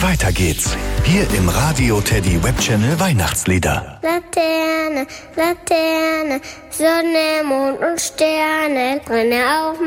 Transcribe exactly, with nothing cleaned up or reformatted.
weiter geht's. Hier im Radio Teddy Webchannel Weihnachtslieder. Laterne, Laterne, Sonne, Mond und Sterne, brenne auf